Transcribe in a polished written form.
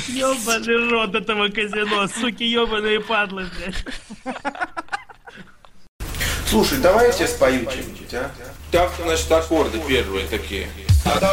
Ёбаный рот этого казино, суки ёбаные падлы, блядь. Слушай, давай я тебе спою что-нибудь, а? Так, значит, аккорды первые такие.